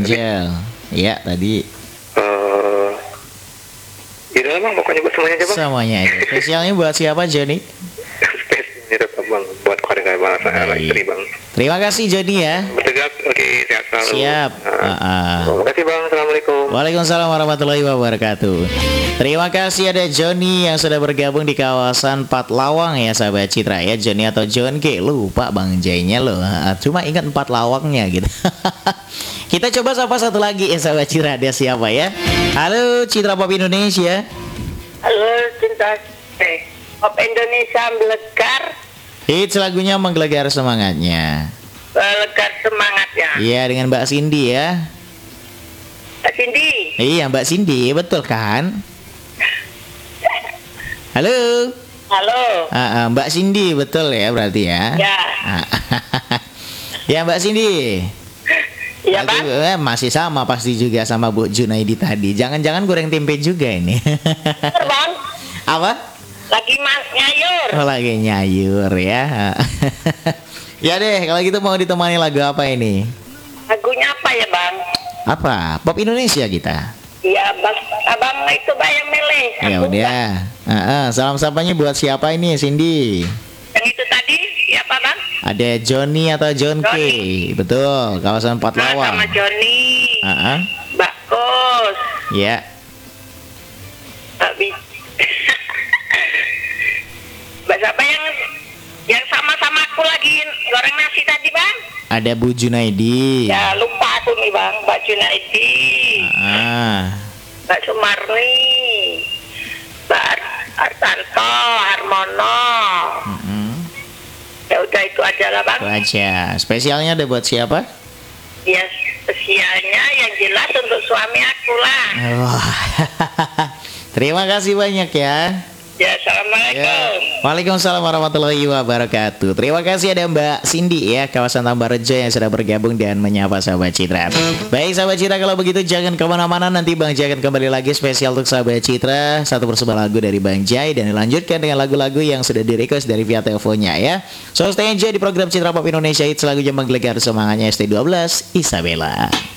Angel. Iya tadi. Yaudah bang, pokoknya buat semuanya aja bang. Semuanya itu. Spesialnya buat siapa Joni? Spesialnya tetap bang, buat keluarga bang, saya istri bang. Terima kasih Joni ya. Bertugas, oke, sehat selalu. Siap. Terima kasih bang, assalamualaikum. Waalaikumsalam warahmatullahi wabarakatuh. Terima kasih ada Joni yang sudah bergabung di kawasan Patlawang ya sahabat Citra ya. Joni atau John K, lupa Bang Jainya loh. Cuma ingat 4 lawangnya gitu. Kita coba sapa satu lagi ya sahabat Citra. Ada siapa ya? Halo Citra Pop Indonesia. Halo Cinta Pop Indonesia Melegar. Hits lagunya menggelegar semangatnya. Melegar semangatnya. Iya dengan Mbak Cindy ya. Mbak Cindy. Iya Mbak Cindy, betul kan? Halo. Halo. Mbak Cindy betul ya berarti ya? Ya. Ya Mbak Cindy. Iya bang. Masih sama pasti juga sama Bu Junaidi tadi. Jangan-jangan goreng tempe juga ini. Bang. Apa? Lagi nyayur. Oh, lagi nyayur ya. Ya deh, kalau gitu mau ditemani lagu apa ini? Lagunya apa ya bang? Apa? Pop Indonesia kita. Iya bang, abang itu bang yang milih. Ya udah. Salam sapanya buat siapa ini Cindy? Yang itu tadi, siapa bang? Ada Johnny atau John K. Betul, kawasan Patlawang. Sama Johnny. Mbak Kos. Ya. Mbak siapa yang sama-sama aku lagi goreng nasi tadi bang? Ada Bu Junaidi. Ya lupa aku nih bang, Mbak Junaidi. Mbak Sumarni, Mbak Artanto, Harmono. Ya udah itu aja lah bang. Itu aja. Spesialnya ada buat siapa? Ya spesialnya yang jelas untuk suami aku lah. Terima kasih banyak ya. Ya assalamualaikum. Waalaikumsalam warahmatullahi wabarakatuh. Terima kasih ada Mbak Cindy ya, kawasan Tambarrejo yang sudah bergabung dan menyapa sahabat Citra. Baik sahabat Citra, kalau begitu jangan kemana-mana, nanti Bang Jai akan kembali lagi spesial untuk sahabat Citra. Satu persembah lagu dari Bang Jai dan dilanjutkan dengan lagu-lagu yang sudah di request dari via teleponnya ya. So stay enjoy di program Citra Pop Indonesia Hits, lagu yang menggelegar semangatnya ST12 Isabella.